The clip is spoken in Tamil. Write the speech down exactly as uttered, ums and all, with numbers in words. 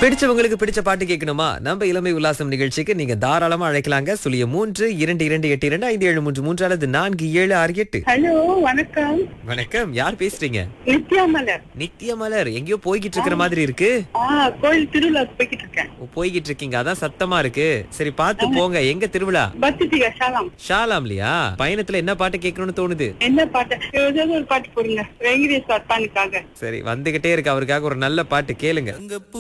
பிடிச்சவங்களுக்கு பிடிச்ச பாட்டு கேட்கணுமா? நம்ம இளமை உல்லாசம் நிகழ்ச்சிக்கு நீங்க தாராளமா அழைக்கலாங்க. சுழிய மூன்று இரண்டு இரண்டு எட்டு இரண்டு ஐந்து ஏழு மூன்று மூன்று அல்லது நான்கு ஏழு ஆறு எட்டு. ஹலோ, வணக்கம். வணக்கம், யார் பேசுறீங்க? நித்யா மலர். நித்யா மலர், எங்கேயோ போய்கிட்டு இருக்கிற மாதிரி இருக்கு. ஆ, கோயில் திருவிழா போய்கிட்டு இருக்கேன். ஓ, போய்கிட்டு இருக்கீங்க, அதான் சத்தமா இருக்கு. சரி, பார்த்து போங்க. எங்க திருவிழா? பத்திரிகா ஷாலாம். ஷாலாம்லியா? பயணத்துல என்ன பாட்டு கேட்கணும்னு தோணுது? என்ன பாட்டு? ஏதாவது ஒரு பாட்டு போடுங்க, வெங்கடேஷ் அத்தானுக்காக. சரி, வந்துகிட்டே இருக்கு. அவருக்காக ஒரு நல்ல பாட்டு கேளுங்க.